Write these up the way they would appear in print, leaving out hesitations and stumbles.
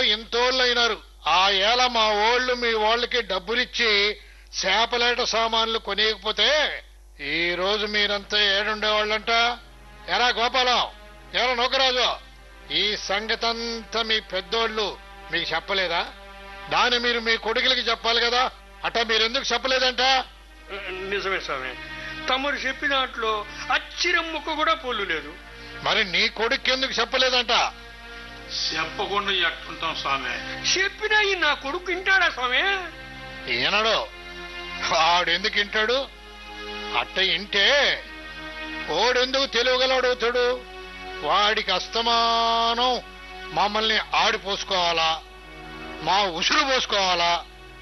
ఇంతోళ్ళు అయినారు. ఆ ఏళ మా ఓళ్ళు మీ వాళ్ళకి డబ్బులిచ్చి చేపలేట సామాన్లు కొనేయకపోతే ఈ రోజు మీరంతా ఏడుండేవాళ్ళంట. ఎరా గోపాలం, ఎరా నూకరాజు, ఈ సంగతంతా మీ పెద్దోళ్ళు మీకు చెప్పలేదా? దాన్ని మీరు మీ కొడుకులకి చెప్పాలి కదా. అట్టా మీరెందుకు చెప్పలేదంట? నిజమే స్వామి, తమరు చెప్పిన దాంట్లో అచ్చిరం ముక్క కూడా పోలు లేదు. మరి నీ కొడుకు ఎందుకు చెప్పలేదంట? చెప్పకుండా ఎట్టుంటాం స్వామి? చెప్పినా ఈ నా కొడుకు వింటాడా స్వామి? ఈనడు. వాడెందుకు వింటాడు? అట్ట ఇంటే ఓడెందుకు తెలియగలవుతాడు? వాడికి అస్తమానం మమ్మల్ని ఆడిపోసుకోవాలా, మా ఉసురు పోసుకోవాలా.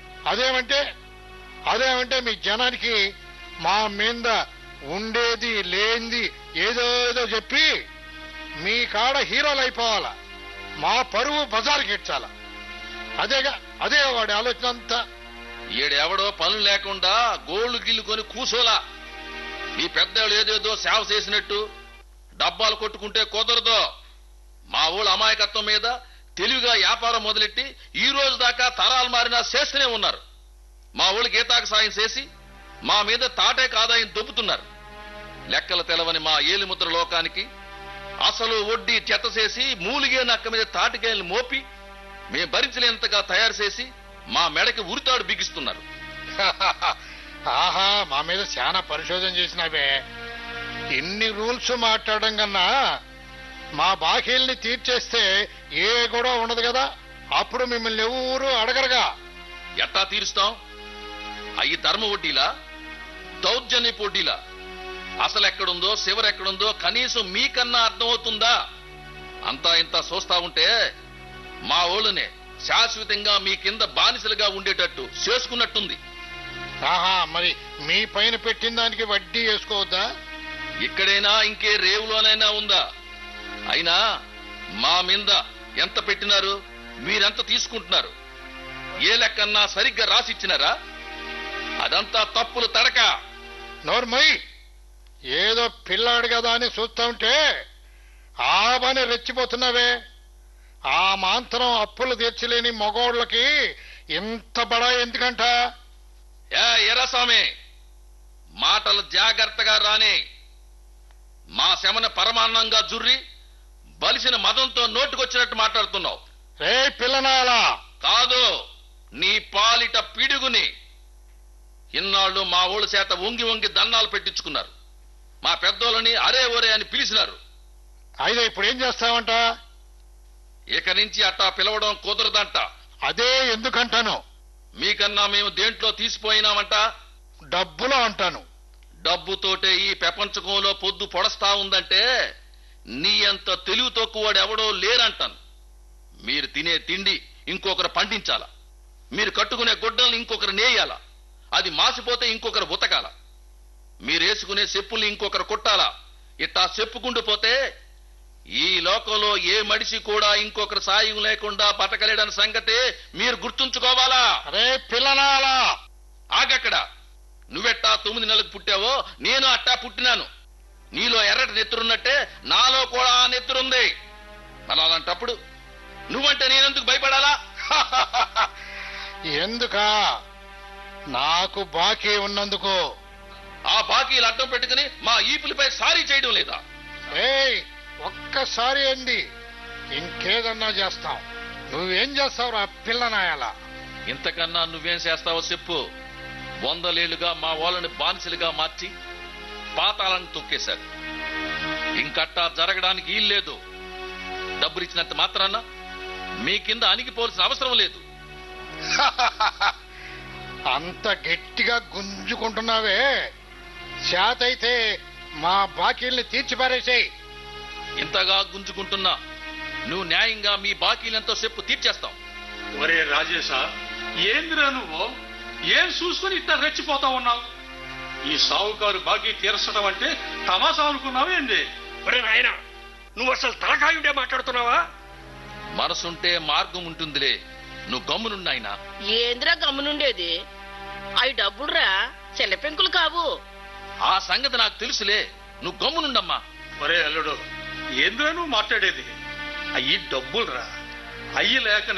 అదేమంటే మీ జనానికి మా మీద ఉండేది లేనిది ఏదో చెప్పి మీ కాడ హీరోలు అయిపోవాలా, మా పరువు బజారుకి ఇచ్చాలా. అదే వాడి ఆలోచన అంతా. ఈడెవడో పనులు లేకుండా గోళ్లు గిల్లుకొని కూసోలా. ఈ పెద్దవాళ్ళు ఏదేదో సేవ చేసినట్టు డబ్బాలు కొట్టుకుంటే కుదరదు. మా ఊళ్ళ అమాయకత్వం మీద తెలివిగా వ్యాపారం మొదలెట్టి ఈ రోజు దాకా తరాలు మారినా చేస్తూనే ఉన్నారు. మా ఊళ్ళ గీతాకు సాయం చేసి మా మీద తాటేక ఆదాయం దొబ్బుతున్నారు. లెక్కలు తెలవని మా ఏలిముద్ర లోకానికి అసలు వడ్డీ చెత్త చేసి మూలిగే నక్క మీద తాటికాయలు మోపి మేం భరించలేంతగా తయారు చేసి మా మెడకి ఉరితాడు బిగిస్తున్నారు. ఆహా, మా మీద చాలా పరిశోధన చేసినావే. ఇన్ని రూల్స్ మాట్లాడడం కన్నా మా బాకీల్ని తీర్చేస్తే ఏ గొడవ ఉండదు కదా. అప్పుడు మిమ్మల్ని ఎవరు అడగరుగా. ఎట్టా తీరుస్తాం? అయ్యి ధర్మ వడ్డీలా, దౌర్జన్యపు వడ్డీలా? అసలు ఎక్కడుందో చివరెక్కడుందో కనీసం మీకన్నా అర్థమవుతుందా? అంతా ఇంత చూస్తా ఉంటే మా ఊళ్ళనే శాశ్వతంగా మీ కింద బానిసలుగా ఉండేటట్టు చేసుకున్నట్టుంది. ఆహా, మరి మీ పైన పెట్టిన దానికి వడ్డీ వేసుకోవద్దా? ఇక్కడైనా ఇంకే రేవులోనైనా ఉందా? అయినా మా మీద ఎంత పెట్టినారు, మీరెంత తీసుకుంటున్నారు? ఏ లెక్కన్నా సరిగ్గా రాసిచ్చినారా? అదంతా తప్పులు తడక. నోర్మయ్, ఏదో పిల్లాడు కదా అని చూస్తా ఉంటే ఆ పని రెచ్చిపోతున్నావే. ఆ మాంతరం అప్పులు తీర్చలేని మగోళ్ళకి ఇంత బడా ఎందుకంట? ఎర్రస్వామి, మాటలు జాగ్రత్తగా రాని. మా శమన పరమాన్నంగా జుర్రి బలిసిన మదంతో నోటుకొచ్చినట్టు మాట్లాడుతున్నావు. రే పిల్లనాలా! కాదు, నీ పాలిట పిడుగుని. ఇన్నాళ్ళు మా ఊళ్ళ చేత వంగి వంగి దన్నాలు పెట్టించుకున్నారు. మా పెద్దోళ్ళని అరే ఒరే అని పిలిచినారు. అయితే ఇప్పుడు ఏం చేస్తావంట? ఇక నుంచి అట్టా పిలవడం కుదరదంట. అదే ఎందుకంటాను? మీకన్నా మేము దేంట్లో తీసిపోయినామంట? డబ్బులో అంటాను. డబ్బుతోటే ఈ ప్రపంచకంలో పొద్దు పొడస్తా ఉందంటే నీ అంత తెలివి తక్కువవాడు ఎవడో లేరంటాను. మీరు తినే తిండి ఇంకొకరు పండించాలా, మీరు కట్టుకునే గుడ్డల్ని ఇంకొకరు నేయాలా, అది మాసిపోతే ఇంకొకరు ఉతకాల, మీరేసుకునే చెప్పుల్ని ఇంకొకరు కొట్టాలా. ఇట్టా చెప్పుకుంటూ పోతే ఈ లోకంలో ఏ మనిషి కూడా ఇంకొకరు సాయం లేకుండా బతకలేడని సంగతే మీరు గుర్తుంచుకోవాలా. అరే పిల్లనాలా! ఆగక్కడ. నువ్వెట్టా 9 నెలలకు పుట్టావో నేను అట్టా పుట్టినాను. నీలో ఎర్రటి నెత్తురున్నట్టే నాలో కూడా ఆ నెత్తురుంది. అలాంటప్పుడు నువ్వంటే నేనెందుకు భయపడాలా? ఎందుకా? నాకు బాకీ ఉన్నందుకు. ఆ బాకీలు అడ్డం పెట్టుకుని మా ఈపులపై సారీ చేయడం లేదా? ఏయ్, ఒక్కసారి అండి, ఇంకేదన్నా చేస్తాం. నువ్వేం చేస్తావురా పిల్లనాయాలా? ఇంతకన్నా నువ్వేం చేస్తావో చెప్పు. 100 ఏళ్లుగా మా వాళ్ళని బానిసలుగా మార్చి పాతాలను తొక్కేశారు. ఇంకట్టా జరగడానికి వీల్లేదు. డబ్బులిచ్చినంత మాత్రాన మీ కింద అణిగిపోవాల్సిన అవసరం లేదు. అంత గట్టిగా గుంజుకుంటున్నావే, చేతైతే మా బాకీల్ని తీర్చిపారేసేయ్. ఇంతగా గుంజుకుంటున్నా నువ్వు న్యాయంగా మీ బాకీలెంతో చెప్పు, తీర్చేస్తాం. ఒరే రాజేశా, ఏందిరా నువ్వు? ఏం చూసుకుని ఇట్లా రెచ్చిపోతా ఉన్నావు? ఈ సావుకారు బాకీ తీర్చడం అంటే తమాషా అనుకున్నావు ఏంది? ఒరే నాయనా, నువ్వు అసలు తలకాయుండే మాట్లాడుతున్నావా? మనసుంటే మార్గం ఉంటుందిలే. నువ్వు గమ్మునున్నాయినా. ఏంద్రా గమ్మునుండేది? అవి డబ్బులురా, చెల్లపెంకులు కావు. ఆ సంగతి నాకు తెలుసులే. నువ్వు గమ్మునుండమ్మా. ఒరే అల్లుడు, ఏందిరా నువ్వు మాట్లాడేది? అయ్యి డబ్బులురా, అయ్యి లేక